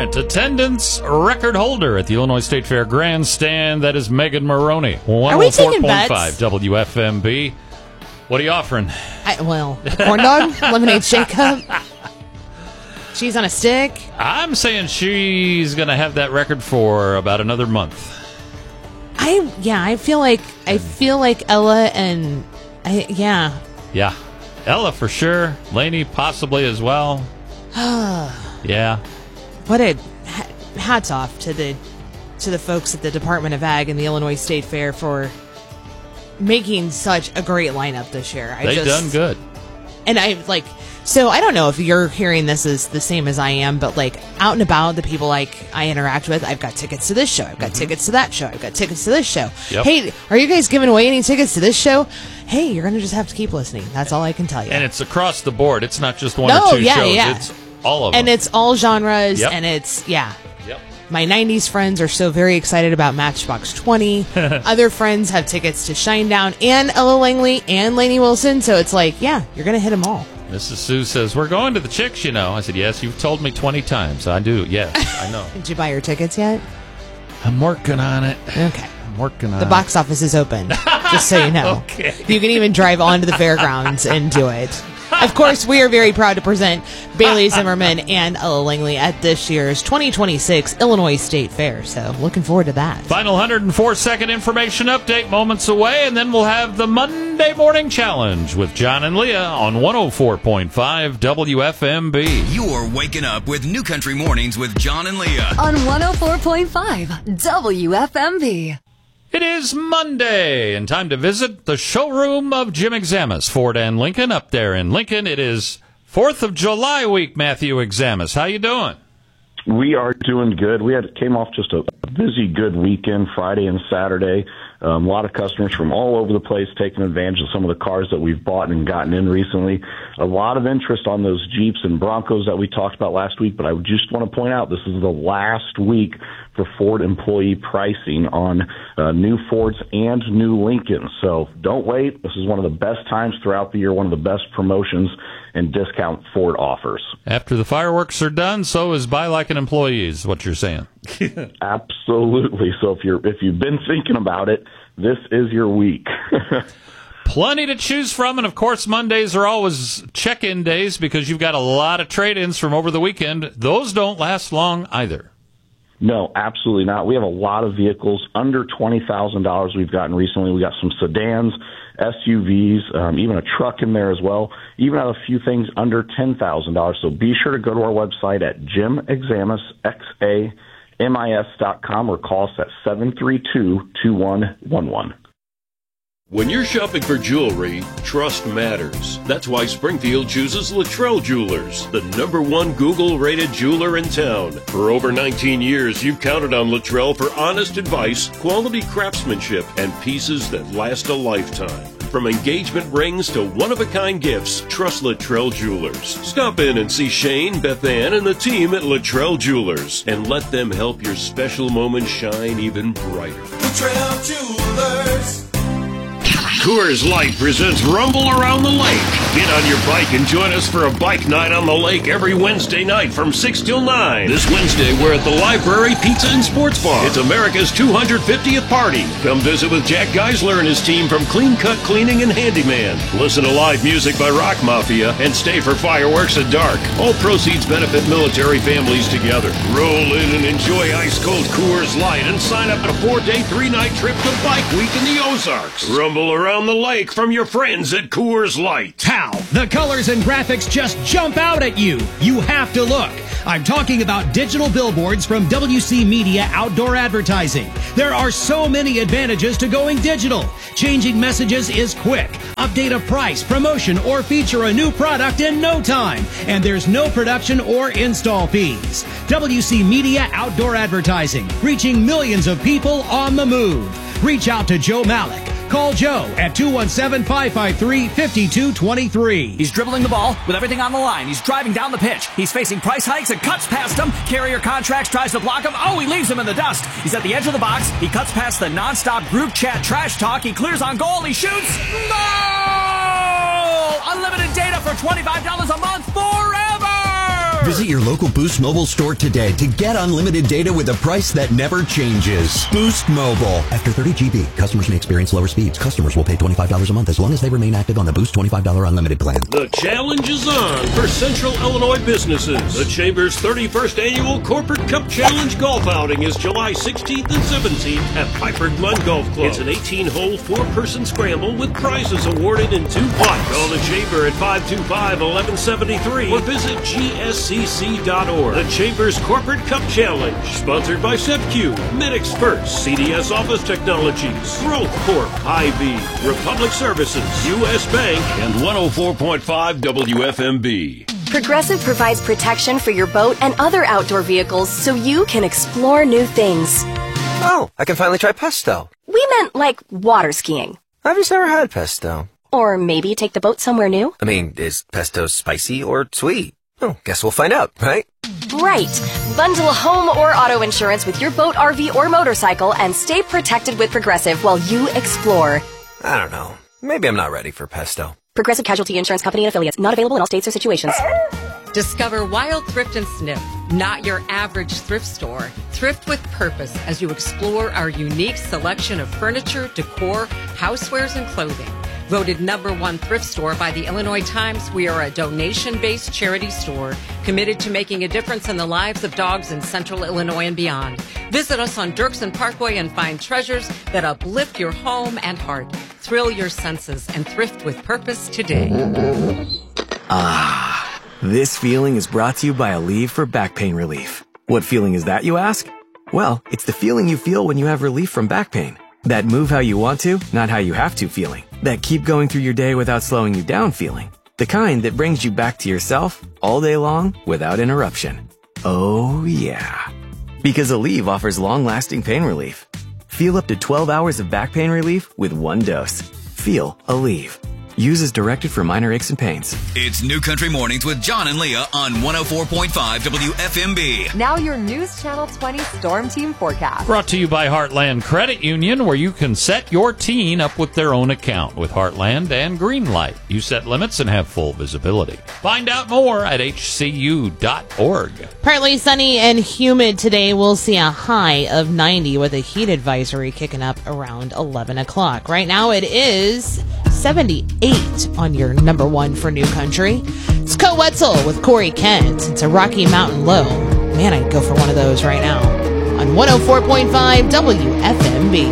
current attendance record holder at the Illinois State Fair Grandstand. That is Megan Maroney. Are we taking bets? 104.5 WFMB. What are you offering? A corn dog, lemonade shake cup, cheese on a stick. I'm saying she's going to have that record for about another month. I feel like Ella and Yeah. Ella for sure. Lainey possibly as well. Yeah. What a hats off to the folks at the Department of Ag and the Illinois State Fair for making such a great lineup this year. They've done good. And so I don't know if you're hearing this as the same as I am, but out and about, the people I interact with, I've got tickets to this show, I've got tickets to that show, I've got tickets to this show. Yep. Hey, are you guys giving away any tickets to this show? Hey, you're going to just have to keep listening. That's all I can tell you. And it's across the board. It's not just one or two shows. Yeah. It's all of them. And it's all genres, Yep. and it's, Yep. My 90s friends are so very excited about Matchbox 20. Other friends have tickets to Shinedown and Ella Langley and Lainey Wilson. So it's you're going to hit them all. Mrs. Sue says, we're going to the Chicks, I said, yes, you've told me 20 times. I do, yes, I know. Did you buy your tickets yet? I'm working on it. Okay. I'm working on it. The box office is open, just so you know. Okay. You can even drive onto the fairgrounds and do it. Of course, we are very proud to present Bailey Zimmerman and Ella Langley at this year's 2026 Illinois State Fair. So, looking forward to that. Final 104-second information update moments away, and then we'll have the Monday Morning Challenge with John and Leah on 104.5 WFMB. You're waking up with New Country Mornings with John and Leah on 104.5 WFMB. It is Monday, and time to visit the showroom of Jim Examus, Ford and Lincoln, up there in Lincoln. It is 4th of July week, Matthew Examus. How you doing? We are doing good. We came off just a busy, good weekend, Friday and Saturday. A lot of customers from all over the place taking advantage of some of the cars that we've bought and gotten in recently. A lot of interest on those Jeeps and Broncos that we talked about last week, but I just want to point out this is the last week for Ford employee pricing on new Fords and new Lincolns. So don't wait. This is one of the best times throughout the year, one of the best promotions and discount Ford offers. After the fireworks are done, so is buy like an employee, is what you're saying. Absolutely. So if you've been thinking about it, this is your week. Plenty to choose from, and of course Mondays are always check-in days because you've got a lot of trade-ins from over the weekend. Those don't last long either. No, absolutely not. We have a lot of vehicles under $20,000 we've gotten recently. We got some sedans, SUVs, even a truck in there as well. Even have a few things under $10,000. So be sure to go to our website at JimExamus.com or call us at 732-2111. When you're shopping for jewelry, trust matters. That's why Springfield chooses Luttrell Jewelers, the #1 Google-rated jeweler in town. For over 19 years, you've counted on Luttrell for honest advice, quality craftsmanship, and pieces that last a lifetime. From engagement rings to one-of-a-kind gifts, trust Luttrell Jewelers. Stop in and see Shane, Beth Ann, and the team at Luttrell Jewelers, and let them help your special moments shine even brighter. Luttrell Jewelers. Coors Light presents Rumble Around the Lake. Get on your bike and join us for a bike night on the lake every Wednesday night from 6 till 9. This Wednesday, we're at the Library Pizza and Sports Bar. It's America's 250th party. Come visit with Jack Geisler and his team from Clean Cut Cleaning and Handyman. Listen to live music by Rock Mafia and stay for fireworks at dark. All proceeds benefit military families together. Roll in and enjoy ice-cold Coors Light and sign up at a 4-day, 3-night trip to Bike Week in the Ozarks. Rumble around the lake from your friends at Coors Light. How? The colors and graphics just jump out at you. You have to look. I'm talking about digital billboards from WC Media Outdoor Advertising. There are so many advantages to going digital. Changing messages is quick. Update a price, promotion, or feature a new product in no time. And there's no production or install fees. WC Media Outdoor Advertising, reaching millions of people on the move. Reach out to Joe Malik. Call Joe at 217-553-5223. He's dribbling the ball with everything on the line. He's driving down the pitch. He's facing price hikes and cuts past him. Carrier Contracts tries to block him. Oh, he leaves him in the dust. He's at the edge of the box. He cuts past the nonstop group chat trash talk. He clears on goal. He shoots. Goal! Unlimited data for $25 a month forever! Visit your local Boost Mobile store today to get unlimited data with a price that never changes. Boost Mobile. After 30 GB, customers may experience lower speeds. Customers will pay $25 a month as long as they remain active on the Boost $25 unlimited plan. The challenge is on for Central Illinois businesses. The Chamber's 31st Annual Corporate Cup Challenge Golf Outing is July 16th and 17th at Piper Glen Golf Club. It's an 18-hole, 4-person scramble with prizes awarded in 2 pots. Call the Chamber at 525-1173 or visit gscc.org. The Chamber's Corporate Cup Challenge, sponsored by SEPQ, MedExperts, CDS Office Technologies, Growth Corp, Hy-Vee, Republic Services, U.S. Bank, and 104.5 WFMB. Progressive provides protection for your boat and other outdoor vehicles so you can explore new things. Oh, I can finally try pesto. We meant like water skiing. I've just never had pesto. Or maybe take the boat somewhere new. I mean, is pesto spicy or sweet? Oh, guess we'll find out, right? Right. Bundle home or auto insurance with your boat, RV, or motorcycle and stay protected with Progressive while you explore. I don't know. Maybe I'm not ready for pesto. Progressive Casualty Insurance Company and Affiliates. Not available in all states or situations. Discover Wild Thrift and Sniff, not your average thrift store. Thrift with purpose as you explore our unique selection of furniture, decor, housewares, and clothing. Voted #1 thrift store by the Illinois Times, we are a donation-based charity store committed to making a difference in the lives of dogs in Central Illinois and beyond. Visit us on Dirksen Parkway and find treasures that uplift your home and heart. Thrill your senses and thrift with purpose today. Ah, this feeling is brought to you by Aleve for back pain relief. What feeling is that, you ask? Well, it's the feeling you feel when you have relief from back pain. That move how you want to, not how you have to feeling. That keep going through your day without slowing you down feeling. The kind that brings you back to yourself all day long without interruption. Oh yeah. Because Aleve offers long-lasting pain relief. Feel up to 12 hours of back pain relief with 1 dose. Feel Aleve. Use as directed for minor aches and pains. It's New Country Mornings with John and Leah on 104.5 WFMB. Now your News Channel 20 Storm Team forecast. Brought to you by Heartland Credit Union, where you can set your teen up with their own account with Heartland and Greenlight. You set limits and have full visibility. Find out more at hcu.org. Partly sunny and humid today. We'll see a high of 90 with a heat advisory kicking up around 11 o'clock. Right now it is 78 on your #1 for New Country. It's Co Wetzel with Corey Kent. It's a Rocky Mountain Low. Man, I'd go for one of those right now. On 104.5 WFMB.